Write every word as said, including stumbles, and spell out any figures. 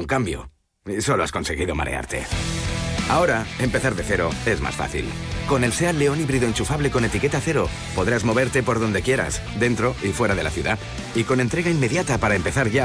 cambio. Y solo has conseguido marearte. Ahora, empezar de cero es más fácil. Con el SEAT León híbrido enchufable con etiqueta cero, podrás moverte por donde quieras, dentro y fuera de la ciudad. Y con entrega inmediata para empezar ya